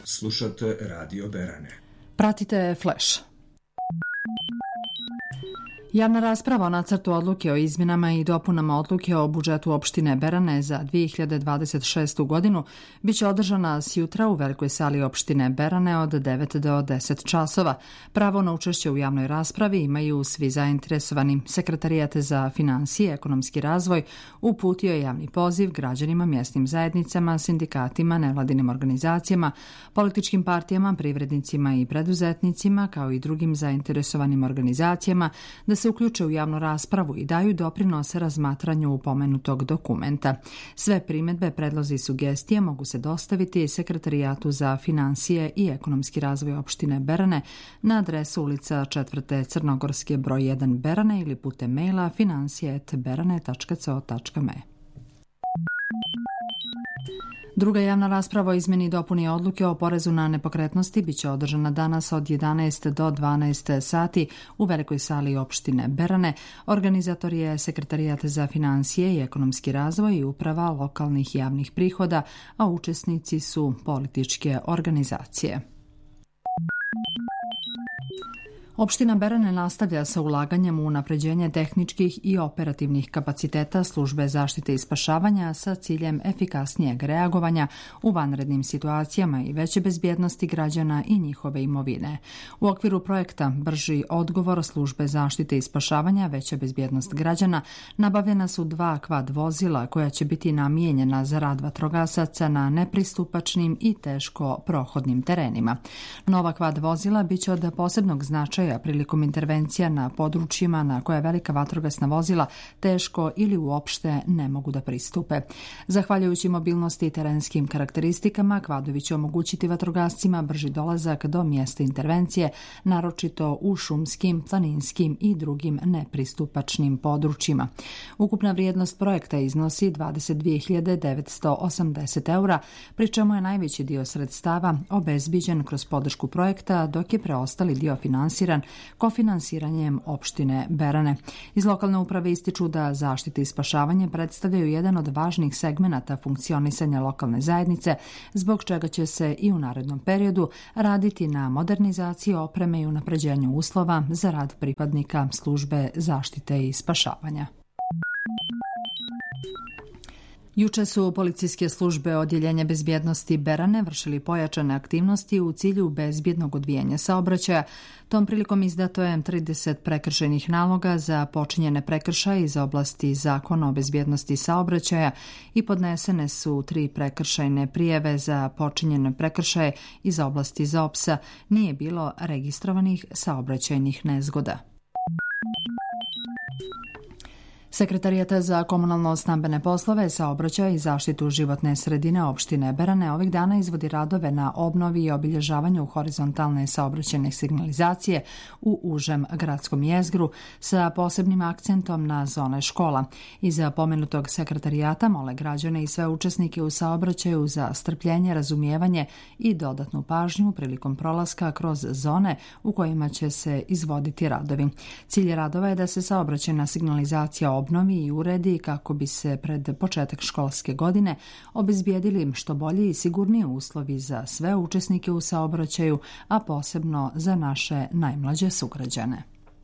Slušate Radio Berane. Pratite Flash. Javna rasprava o nacrtu odluke o izmjenama i dopunama odluke o budžetu opštine Berane za 2026. godinu biće održana sjutra u velikoj sali opštine Berane od 9 do 10 časova. Pravo na učešće u javnoj raspravi imaju svi zainteresovani. Sekretarijat za finansije i ekonomski razvoj uputio je javni poziv građanima, mjesnim zajednicama, sindikatima, nevladinim organizacijama, političkim partijama, privrednicima i preduzetnicima, kao i drugim zainteresovanim organizacijama da se uključe u javnu raspravu i daju doprinose razmatranju pomenutog dokumenta. Sve primjedbe, predlozi i sugestije mogu se dostaviti Sekretarijatu za finansije i ekonomski razvoj opštine Berane na adresu ulica 4. Crnogorske broj 1 Berane ili putem maila finansije@berane.co.me. Druga javna rasprava o izmjeni i dopuni odluke o porezu na nepokretnosti biće održana danas od 11 do 12 sati u velikoj sali opštine Berane. Organizator je Sekretarijat za finansije i ekonomski razvoj i uprava lokalnih javnih prihoda, a učesnici su političke organizacije. Opština Berane nastavlja sa ulaganjem u unapređenje tehničkih i operativnih kapaciteta službe zaštite i spašavanja sa ciljem efikasnijeg reagovanja u vanrednim situacijama i veće bezbjednosti građana i njihove imovine. U okviru projekta Brži odgovor službe zaštite i spašavanja, veća bezbjednost građana, nabavljena su 2 kvad vozila koja će biti namijenjena za rad vatrogasaca na nepristupačnim i teško prohodnim terenima. Nova kvad vozila biće od posebnog značaja prilikom intervencija na područjima na koja velika vatrogasna vozila teško ili uopšte ne mogu da pristupe. Zahvaljujući mobilnosti i terenskim karakteristikama, kvadovi će omogućiti vatrogascima brži dolazak do mjesta intervencije, naročito u šumskim, planinskim i drugim nepristupačnim područjima. Ukupna vrijednost projekta iznosi 22.980 eura, pri čemu je najveći dio sredstava obezbiđen kroz podršku projekta, dok je preostali dio finansiran kofinansiranjem opštine Berane. Iz lokalne uprave ističu da zaštita i spašavanje predstavljaju jedan od važnih segmenata funkcionisanja lokalne zajednice, zbog čega će se i u narednom periodu raditi na modernizaciji opreme i unapređenju uslova za rad pripadnika službe zaštite i spašavanja. Juče su policijske službe Odjeljenja bezbjednosti Berane vršili pojačane aktivnosti u cilju bezbjednog odvijanja saobraćaja. Tom prilikom izdato je 30 prekršajnih naloga za počinjene prekršaje iz oblasti Zakona o bezbjednosti saobraćaja i podnesene su 3 prekršajne prijave za počinjene prekršaje iz oblasti ZOPS-a. Nije bilo registrovanih saobraćajnih nezgoda. Sekretarijat za komunalno-stambene poslove, saobraćaj i zaštitu životne sredine opštine Berane ovih dana izvodi radove na obnovi i obilježavanju horizontalne saobraćajne signalizacije u užem gradskom jezgru sa posebnim akcentom na zone škola. Iza pomenutog sekretarijata mole građane i sve učesnike u saobraćaju za strpljenje, razumijevanje i dodatnu pažnju prilikom prolaska kroz zone u kojima će se izvoditi radovi. Cilj radova je da se saobraćajna signalizacija obnovi i uredi kako bi se pred početak školske godine obezbijedili što bolji i sigurniji uslovi za sve učesnike u saobraćaju, a posebno za naše najmlađe sugrađane.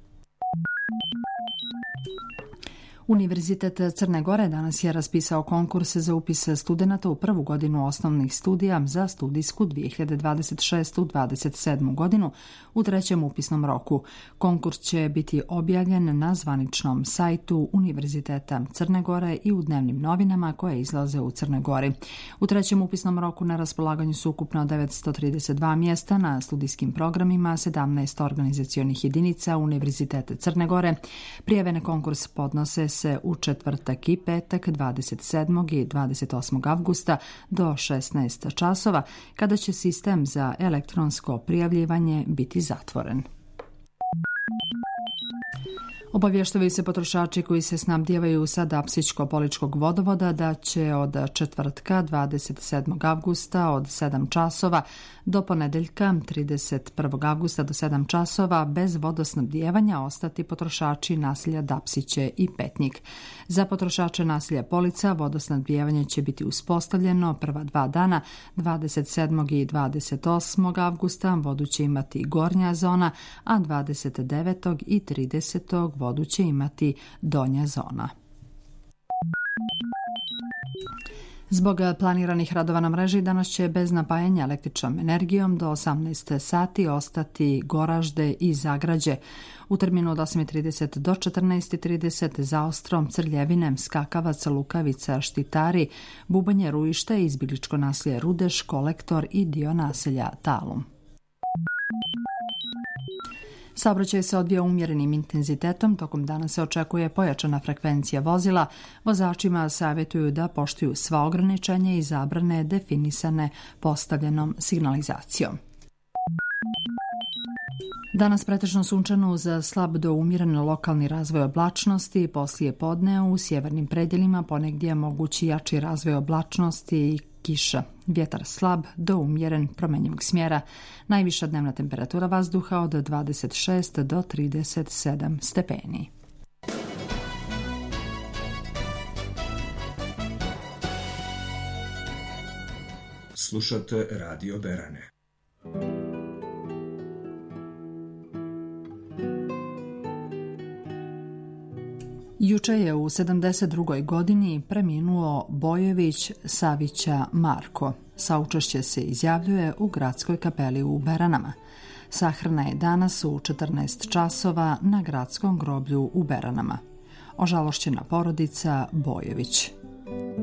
Univerzitet Crne Gore danas je raspisao konkurs za upis studenata u prvu godinu osnovnih studija za studijsku 2026-27 godinu u 3. upisnom roku. Konkurs će biti objavljen na zvaničnom sajtu Univerziteta Crne Gore i u dnevnim novinama koje izlaze u Crnoj Gori. U 3. upisnom roku na raspolaganju su ukupno 932 mjesta na studijskim programima 17 organizacionih jedinica Univerziteta Crne Gore. Prijave na konkurs podnose se u četvrtak i petak 27. i 28. avgusta do 16 časova, kada će sistem za elektronsko prijavljivanje biti zatvoren. Obavještavaju se potrošači koji se snabdijevaju sa Apsičko-Poličkog vodovoda da će od četvrtka 27. avgusta od 7 časova do ponedeljka 31. avgusta do 7 časova bez vodosnabdijevanja ostati potrošači naselja Dapsiće i Petnik. Za potrošače naselja Polica vodosnabdijevanje će biti uspostavljeno prva 2 dana, 27. i 28. avgusta vodu će imati gornja zona, a 29. i 30. vodu će imati donja zona. Zbog planiranih radova na mreži danas će bez napajanja električnom energijom do 18 sati ostati Goražde i Zagrađe. U terminu od 8.30 do 14.30 Zaostrom, Crljevinem, Skakavac, Lukavica, Štitari, Bubanje, Ruište, Izbiličko naselje Rudeš, Kolektor i dio naselja Talum. Saobraćaj se odvija umjerenim intenzitetom, tokom dana se očekuje pojačana frekvencija vozila. Vozačima savjetuju da poštuju sva ograničenja i zabrane definisane postavljenom signalizacijom. Danas pretežno sunčano uz slab do umjeren lokalni razvoj oblačnosti, poslije podne u sjevernim predjelima ponegdje mogući jači razvoj oblačnosti i kiša. Vjetar slab do umjeren promjenjivog smjera. Najviša dnevna temperatura vazduha od 26 do 37 stepeni. Slušate Radio Berane. Juče je u 72. godini preminuo Bojević Savića Marko. Saučešće se izjavljuje u gradskoj kapeli u Beranama. Sahrana je danas u 14 časova na gradskom groblju u Beranama. Ožalošćena porodica Bojević.